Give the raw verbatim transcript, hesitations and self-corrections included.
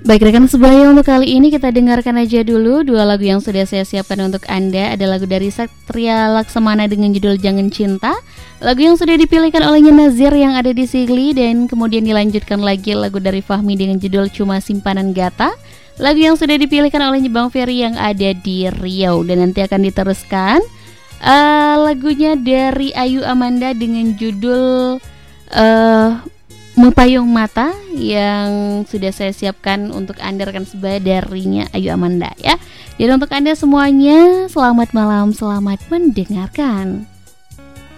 Baik rekan sebaya, untuk kali ini kita dengarkan aja dulu dua lagu yang sudah saya siapkan untuk Anda. Ada lagu dari Satria Laksamana dengan judul Jangan Cinta, lagu yang sudah dipilihkan olehnya Nazir yang ada di Sigli, dan kemudian dilanjutkan lagi lagu dari Fahmi dengan judul Cuma Simpanan Gata, lagu yang sudah dipilihkan olehnya Bang Ferry yang ada di Riau. Dan nanti akan diteruskan uh, lagunya dari Ayu Amanda dengan judul uh, Mepayung Mata yang sudah saya siapkan untuk Anda rekan sebaya darinya Ayu Amanda ya. Jadi untuk Anda semuanya, selamat malam, selamat mendengarkan.